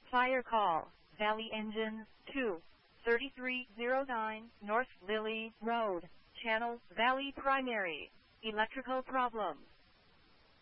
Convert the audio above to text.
Fire call, Valley Engines 2, 3309 North Lily Road, Channel Valley Primary. Electrical problem.